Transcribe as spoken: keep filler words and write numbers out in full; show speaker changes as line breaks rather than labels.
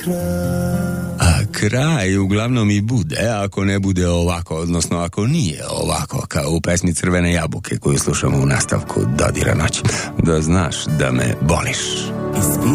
A kraj uglavnom i bude, ako ne bude ovako, odnosno ako nije ovako, kao u pesmi Crvene jabuke koju slušamo u nastavku Dodira noć. Da znaš da me voliš.